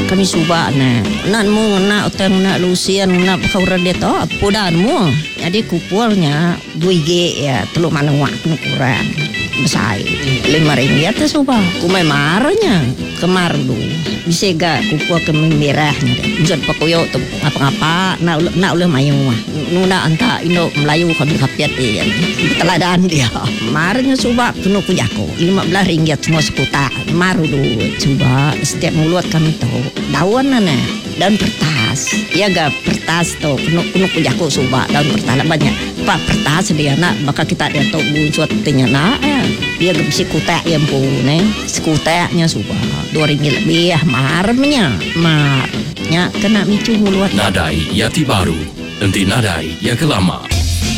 kami suba nak mu nak oteng nak lusian nak kau rede to pudan mu jadi kupulnya 2G ya teluk mana wak kurang besar RM5 tu suba kumai marnya kemar du bisa gak kupul ke merahnya deh jod pakoyo tu apa-apa nak ulah mayu nuna anta Indo Melayu kami kapiat dia teladan dia marnya suba penuh kujako RM15 semua sekuta maru du coba setiap mulut kami tahu daun daun pertas ya gak pertas tuh penuh kujako suba daun pertas banyak pak pertas dia nak maka kita ada tahu buat tanya nak dia gak bisa kutak yang pun sekutaknya suba RM2 lebih marnya kena micu mulut Nadai Yati Baru, nanti nadai yang kelama.